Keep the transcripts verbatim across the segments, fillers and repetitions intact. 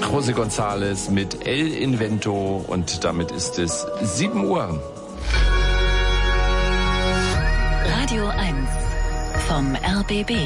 José González mit El Invento und damit ist es sieben Uhr. Radio eins vom R B B.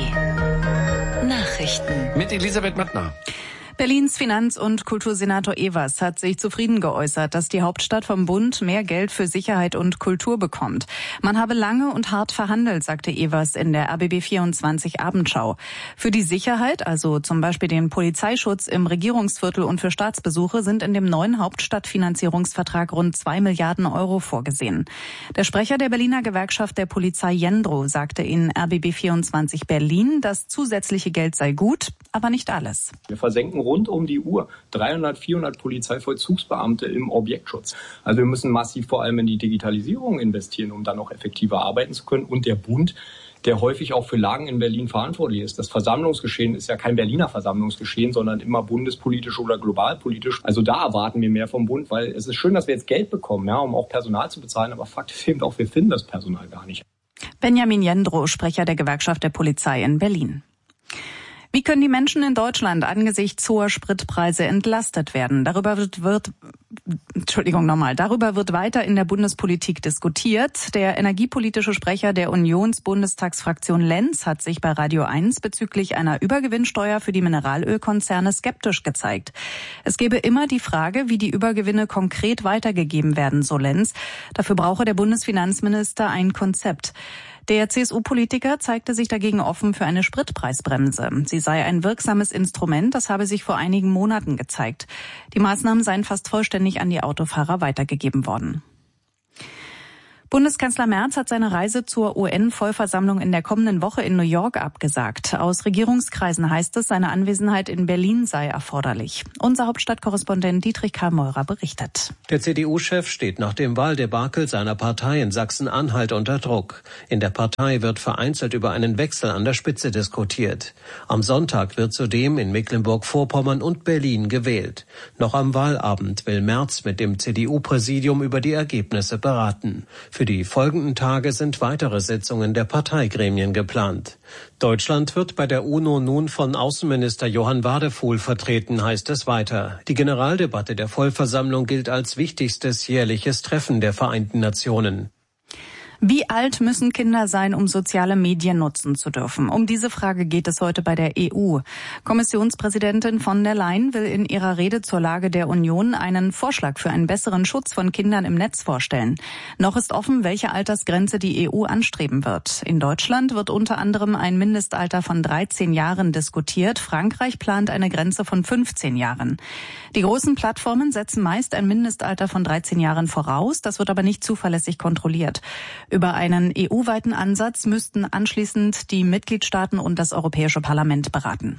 Nachrichten mit Elisabeth Mattner. Berlins Finanz- und Kultursenator Ewers hat sich zufrieden geäußert, dass die Hauptstadt vom Bund mehr Geld für Sicherheit und Kultur bekommt. Man habe lange und hart verhandelt, sagte Ewers in der R B B vierundzwanzig Abendschau. Für die Sicherheit, also zum Beispiel den Polizeischutz im Regierungsviertel und für Staatsbesuche, sind in dem neuen Hauptstadtfinanzierungsvertrag rund zwei Milliarden Euro vorgesehen. Der Sprecher der Berliner Gewerkschaft der Polizei Jendro sagte in R B B vierundzwanzig Berlin, das zusätzliche Geld sei gut, aber nicht alles. Wir versenken rund um die Uhr dreihundert, vierhundert Polizeivollzugsbeamte im Objektschutz. Also wir müssen massiv vor allem in die Digitalisierung investieren, um dann auch effektiver arbeiten zu können. Und der Bund, der häufig auch für Lagen in Berlin verantwortlich ist. Das Versammlungsgeschehen ist ja kein Berliner Versammlungsgeschehen, sondern immer bundespolitisch oder globalpolitisch. Also da erwarten wir mehr vom Bund, weil es ist schön, dass wir jetzt Geld bekommen, ja, um auch Personal zu bezahlen. Aber Fakt ist eben auch, wir finden das Personal gar nicht. Benjamin Jendro, Sprecher der Gewerkschaft der Polizei in Berlin. Wie können die Menschen in Deutschland angesichts hoher Spritpreise entlastet werden? Darüber wird, wird Entschuldigung nochmal, darüber wird weiter in der Bundespolitik diskutiert. Der energiepolitische Sprecher der Unionsbundestagsfraktion Lenz hat sich bei Radio eins bezüglich einer Übergewinnsteuer für die Mineralölkonzerne skeptisch gezeigt. Es gebe immer die Frage, wie die Übergewinne konkret weitergegeben werden, so Lenz. Dafür brauche der Bundesfinanzminister ein Konzept. Der C S U-Politiker zeigte sich dagegen offen für eine Spritpreisbremse. Sie sei ein wirksames Instrument, das habe sich vor einigen Monaten gezeigt. Die Maßnahmen seien fast vollständig an die Autofahrer weitergegeben worden. Bundeskanzler Merz hat seine Reise zur U N-Vollversammlung in der kommenden Woche in New York abgesagt. Aus Regierungskreisen heißt es, seine Anwesenheit in Berlin sei erforderlich. Unser Hauptstadtkorrespondent Dietrich Karl Meurer berichtet. Der C D U-Chef steht nach dem Wahldebakel seiner Partei in Sachsen-Anhalt unter Druck. In der Partei wird vereinzelt über einen Wechsel an der Spitze diskutiert. Am Sonntag wird zudem in Mecklenburg-Vorpommern und Berlin gewählt. Noch am Wahlabend will Merz mit dem C D U-Präsidium über die Ergebnisse beraten. Für die folgenden Tage sind weitere Sitzungen der Parteigremien geplant. Deutschland wird bei der UNO nun von Außenminister Johann Wadefuhl vertreten, heißt es weiter. Die Generaldebatte der Vollversammlung gilt als wichtigstes jährliches Treffen der Vereinten Nationen. Wie alt müssen Kinder sein, um soziale Medien nutzen zu dürfen? Um diese Frage geht es heute bei der E U. Kommissionspräsidentin von der Leyen will in ihrer Rede zur Lage der Union einen Vorschlag für einen besseren Schutz von Kindern im Netz vorstellen. Noch ist offen, welche Altersgrenze die E U anstreben wird. In Deutschland wird unter anderem ein Mindestalter von dreizehn Jahren diskutiert. Frankreich plant eine Grenze von fünfzehn Jahren. Die großen Plattformen setzen meist ein Mindestalter von dreizehn Jahren voraus. Das wird aber nicht zuverlässig kontrolliert. Über einen E U-weiten Ansatz müssten anschließend die Mitgliedstaaten und das Europäische Parlament beraten.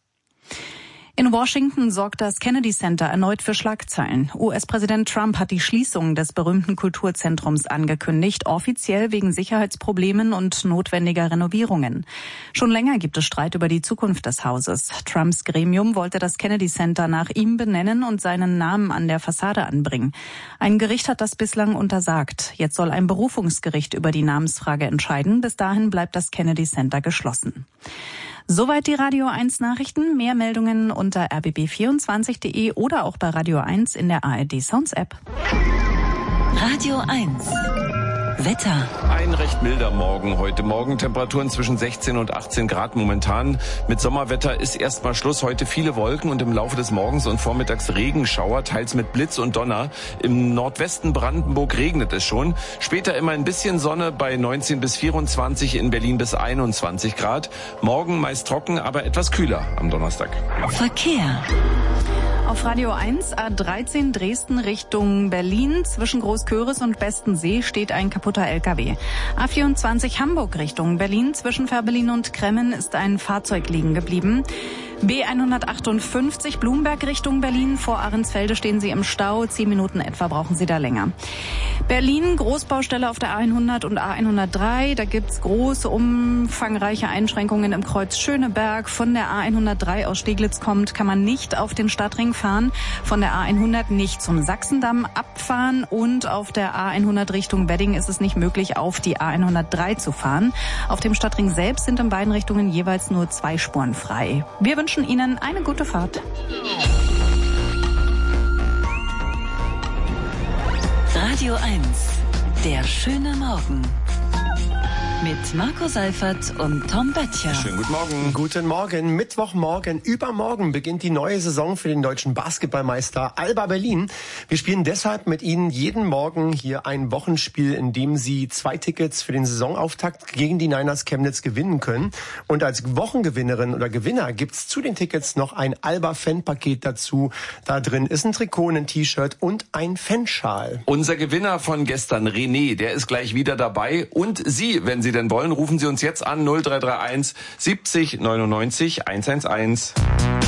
In Washington sorgt das Kennedy Center erneut für Schlagzeilen. U S-Präsident Trump hat die Schließung des berühmten Kulturzentrums angekündigt, offiziell wegen Sicherheitsproblemen und notwendiger Renovierungen. Schon länger gibt es Streit über die Zukunft des Hauses. Trumps Gremium wollte das Kennedy Center nach ihm benennen und seinen Namen an der Fassade anbringen. Ein Gericht hat das bislang untersagt. Jetzt soll ein Berufungsgericht über die Namensfrage entscheiden. Bis dahin bleibt das Kennedy Center geschlossen. Soweit die Radio eins Nachrichten. Mehr Meldungen unter r b b vierundzwanzig punkt de oder auch bei Radio eins in der A R D Sounds App. Radio eins. Wetter. Ein recht milder Morgen heute Morgen. Temperaturen zwischen sechzehn und achtzehn Grad momentan. Mit Sommerwetter ist erstmal Schluss. Heute viele Wolken und im Laufe des Morgens und Vormittags Regenschauer, teils mit Blitz und Donner. Im Nordwesten Brandenburg regnet es schon. Später immer ein bisschen Sonne bei neunzehn bis vierundzwanzig, in Berlin bis einundzwanzig Grad. Morgen meist trocken, aber etwas kühler am Donnerstag. Verkehr. Auf Radio eins A dreizehn Dresden Richtung Berlin. Zwischen Großköris und Bestensee steht ein kaputter L K W. A vierundzwanzig Hamburg Richtung Berlin. Zwischen Fährberlin und Kremmen ist ein Fahrzeug liegen geblieben. B hundertachtundfünfzig Blumberg Richtung Berlin. Vor Ahrensfelde stehen Sie im Stau. Zehn Minuten etwa brauchen Sie da länger. Berlin, Großbaustelle auf der A hundert und A hundertdrei. Da gibt's große, umfangreiche Einschränkungen im Kreuz Schöneberg. Von der A hundertdrei aus Steglitz kommt, kann man nicht auf den Stadtring fahren. Von der A hundert nicht zum Sachsendamm abfahren. Und auf der A hundert Richtung Wedding ist es nicht möglich, auf die A hundertdrei zu fahren. Auf dem Stadtring selbst sind in beiden Richtungen jeweils nur zwei Spuren frei. Wir wünschen Ihnen eine gute Fahrt. Radio eins, der schöne Morgen. Mit Marco Seifert und Tom Böttcher. Schönen guten Morgen. Guten Morgen. Mittwochmorgen, übermorgen beginnt die neue Saison für den deutschen Basketballmeister Alba Berlin. Wir spielen deshalb mit Ihnen jeden Morgen hier ein Wochenspiel, in dem Sie zwei Tickets für den Saisonauftakt gegen die Niners Chemnitz gewinnen können. Und als Wochengewinnerin oder Gewinner gibt's zu den Tickets noch ein Alba-Fan-Paket dazu. Da drin ist ein Trikot, ein T-Shirt und ein Fanschal. Unser Gewinner von gestern, René, der ist gleich wieder dabei. Und Sie, wenn Sie denn wollen, rufen Sie uns jetzt an null drei drei eins siebzig neunundneunzig hundertelf.